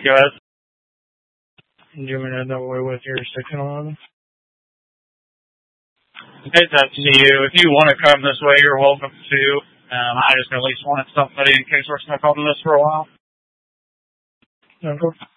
Go ahead. Do you want me to head that way with your 611? It's up to you. If you want to come this way, you're welcome to. I just at least wanted somebody in case we're stuck on this for a while. Yeah,